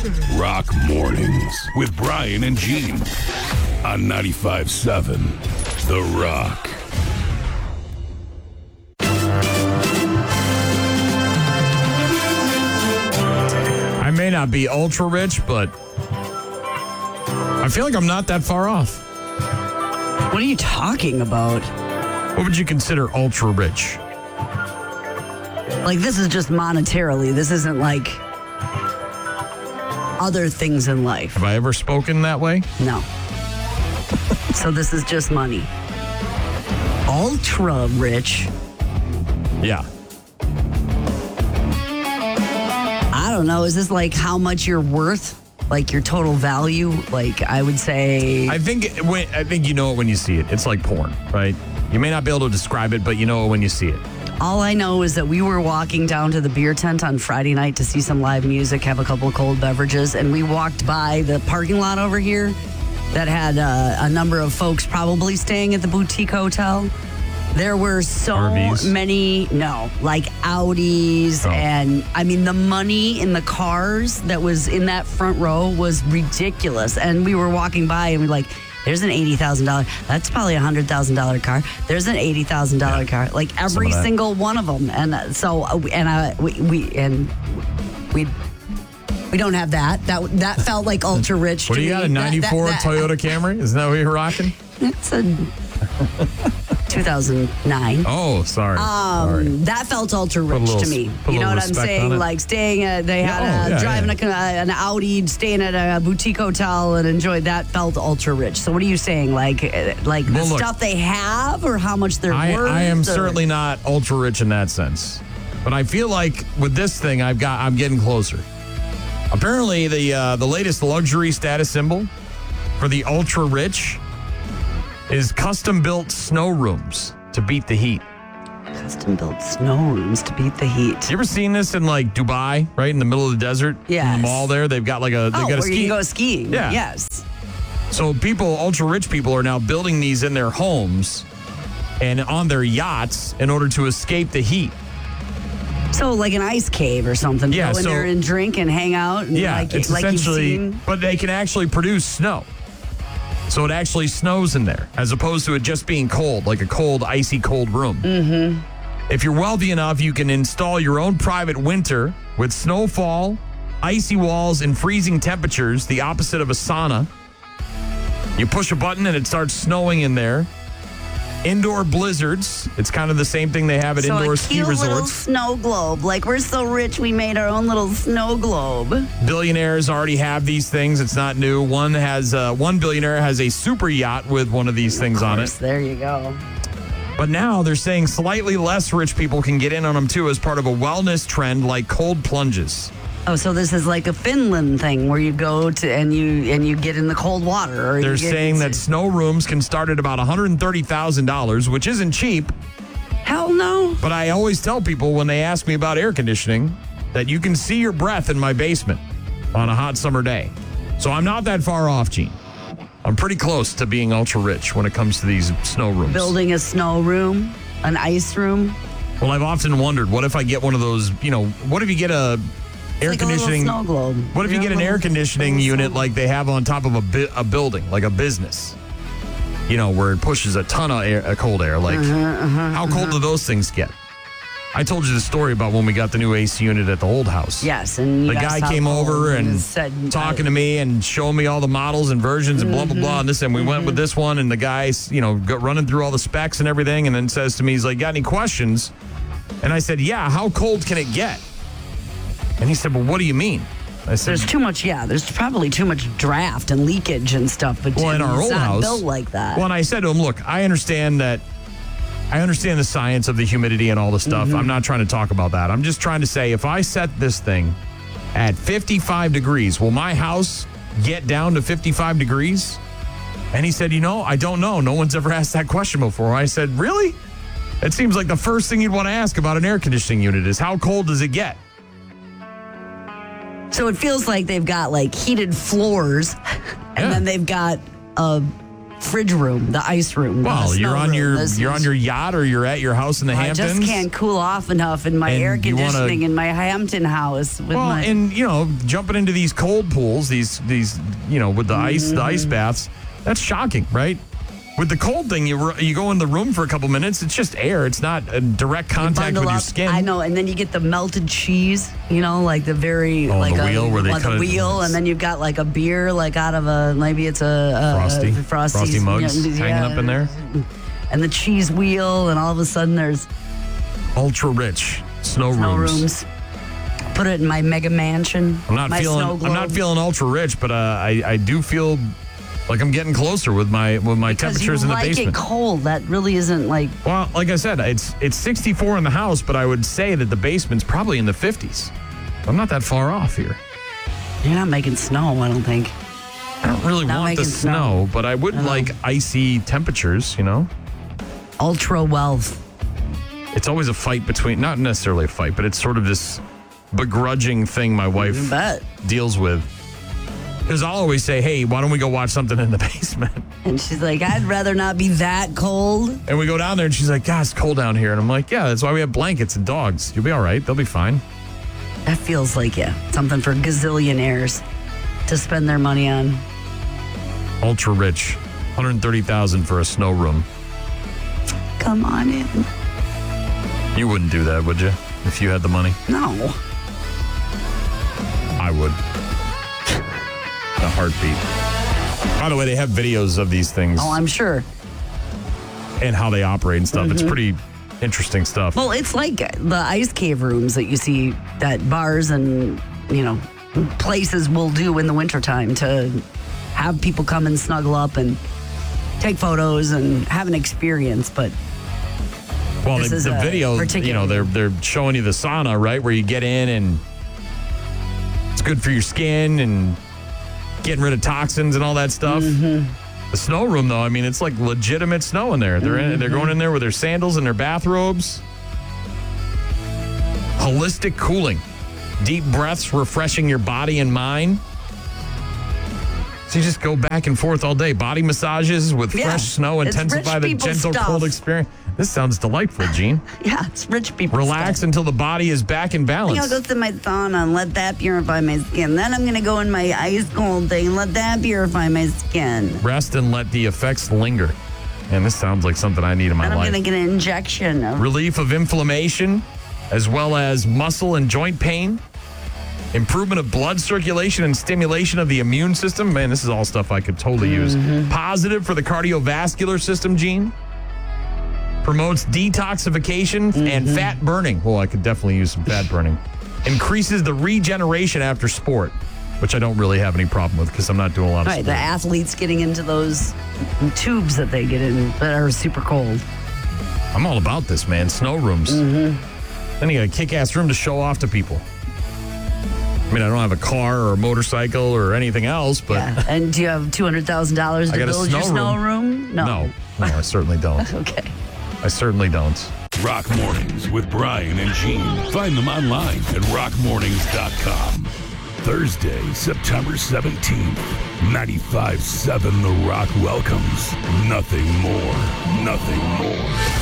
Rock Mornings with Brian and Gene on 95.7 The Rock. I may not be ultra rich, but I feel like I'm not that far off. What are you talking about? What would you consider ultra rich? Like, this is just monetarily. This isn't like other things in life. Have I ever spoken that way? No. So this is just money. Ultra rich. Yeah. I don't know. Is this like how much you're worth? Like your total value? Like, I would say. I think you know it when you see it. It's like porn, right? You may not be able to describe it, but you know it when you see it. All I know is that we were walking down to the beer tent on Friday night to see some live music, have a couple of cold beverages, and we walked by the parking lot over here that had a number of folks probably staying at the boutique hotel. There were so RVs? many, like Audis, and I mean, the money in the cars that was in that front row was ridiculous. And we were walking by and we're like, there's an $80,000. That's probably a $100,000 car. There's an $80,000 car. Like every single one of them. And so, we don't have that. That felt like ultra rich. What to do you me. got? A 94 Toyota Camry? Isn't that what you're rocking? It's a 2009. Oh, sorry. That felt ultra rich to me. You know what I'm saying? Like staying at, driving an Audi, staying at a boutique hotel and enjoyed that felt ultra rich. So what are you saying? Like the stuff they have or how much they're worth? I am certainly not ultra rich in that sense. But I feel like with this thing, I'm getting closer. Apparently, the latest luxury status symbol for the ultra rich is custom-built snow rooms to beat the heat. Custom-built snow rooms to beat the heat. You ever seen this in like Dubai, right in the middle of the desert? Yes. In the mall there, they've got like a where you can go skiing. Yeah. Yes. So ultra rich people are now building these in their homes and on their yachts in order to escape the heat. So like an ice cave or something. Yeah, go in there and drink and hang out. And it's essentially, but they can actually produce snow. So it actually snows in there, as opposed to it just being cold, like a cold, icy cold room. Mm-hmm. If you're wealthy enough, you can install your own private winter with snowfall, icy walls, and freezing temperatures, the opposite of a sauna. You push a button and it starts snowing in there. Indoor blizzards. It's kind of the same thing they have at indoor ski resorts. Little snow globe. Like, we're so rich, we made our own little snow globe. Billionaires already have these things. It's not new. One billionaire has a super yacht with one of these things on it. There you go. But now they're saying slightly less rich people can get in on them too as part of a wellness trend like cold plunges. Oh, so this is like a Finland thing where you go to and you get in the cold water. Or they're saying that snow rooms can start at about $130,000, which isn't cheap. Hell no. But I always tell people when they ask me about air conditioning that you can see your breath in my basement on a hot summer day. So I'm not that far off, Gene. I'm pretty close to being ultra rich when it comes to these snow rooms. Building a snow room, an ice room. Well, I've often wondered, what if I get one of those, what if you get a air conditioning snow globe. What if you get an air conditioning unit like they have on top of a building, like a business? Where it pushes a ton of cold air. Like, how cold do those things get? I told you the story about when we got the new AC unit at the old house. Yes, and the guy came over and said, talking to me and showing me all the models and versions and blah blah blah and this, and we went with this one, and the guy's running through all the specs and everything, and then says to me, he's like, "Got any questions?" And I said, "Yeah, how cold can it get?" And he said, "Well, what do you mean?" I said, "There's too much. Yeah, there's probably too much draft and leakage and stuff. But in our old house, built like that." Well, and I said to him, "Look, I understand the science of the humidity and all the stuff. I'm not trying to talk about that. I'm just trying to say, if I set this thing at 55 degrees, will my house get down to 55 degrees?" And he said, "I don't know. No one's ever asked that question before." I said, "Really? It seems like the first thing you'd want to ask about an air conditioning unit is how cold does it get?" So it feels like they've got like heated floors, and then they've got a fridge room, the ice room. Well, the you're on room. your yacht or you're at your house in the I Hamptons. just can't cool off enough in my And air you wanna- conditioning in my Hampton house. With Well, my, and jumping into these cold pools, these with the ice baths, that's shocking, right? With the cold thing, you go in the room for a couple minutes. It's just air. It's not a direct contact with your skin. I know, and then you get the melted cheese, like the very Oh, like the wheel where they like cut the it. wheel, and then you've got like a beer, like out of maybe it's a Frosty mugs hanging up in there. and the cheese wheel, and all of a sudden there's Ultra rich snow snow rooms. rooms. Put it in my mega mansion. I'm not my snow globe. I'm not feeling ultra rich, but I do feel like I'm getting closer with my Because temperatures in the you like basement. it cold. That really isn't like. Well, like I said, it's 64 in the house, but I would say that the basement's probably in the 50s. I'm not that far off here. You're not making snow, I don't think. I don't really Not want the making snow, but I would like icy temperatures, Ultra wealth. It's always a fight between, not necessarily a fight, but it's sort of this begrudging thing my wife You bet. deals with. Because I'll always say, hey, why don't we go watch something in the basement? And she's like, I'd rather not be that cold. And we go down there and she's like, God, it's cold down here. And I'm like, yeah, that's why we have blankets and dogs. You'll be all right. They'll be fine. That feels like, something for gazillionaires to spend their money on. Ultra rich. $130,000 for a snow room. Come on in. You wouldn't do that, would you? If you had the money? No. I would. A heartbeat. By the way, they have videos of these things Oh, I'm sure. and how they operate and stuff. It's pretty interesting stuff. Well, it's like the ice cave rooms that you see that bars and, places will do in the wintertime to have people come and snuggle up and take photos and have an experience. But Well, this is the a video, particular- they're showing you the sauna, right? Where you get in and it's good for your skin and getting rid of toxins and all that stuff. The snow room, though, I mean, it's like legitimate snow in there. They're going in there with their sandals and their bathrobes. Holistic cooling. Deep breaths refreshing your body and mind. So you just go back and forth all day. Body massages with Yeah, fresh snow it's intensify rich the people gentle stuff. cold experience. This sounds delightful, Gene. yeah, it's rich people. Relax stuff. until the body is back in I balance. think I'll go to my sauna and let that purify my skin. Then I'm going to go in my ice cold thing and let that purify my skin. Rest and let the effects linger. And this sounds like something I need in my Then I'm life. going to get an injection of Relief of inflammation, as well as muscle and joint pain. Improvement of blood circulation and stimulation of the immune system. Man, this is all stuff I could totally use. Positive for the cardiovascular system, Gene. Promotes detoxification and fat burning. Well, I could definitely use some fat burning. Increases the regeneration after sport, which I don't really have any problem with because I'm not doing a lot of Right, sport. the athletes getting into those tubes that they get in that are super cold. I'm all about this, man. Snow rooms. Then you got a kick-ass room to show off to people. I mean, I don't have a car or a motorcycle or anything else, but Yeah. And do you have $200,000 to I got a build your snow snow room. room? no, I certainly don't. Okay. I certainly don't. Rock Mornings with Brian and Gene. Find them online at rockmornings.com. Thursday, September 17th, 95.7 The Rock welcomes Nothing More. Nothing More.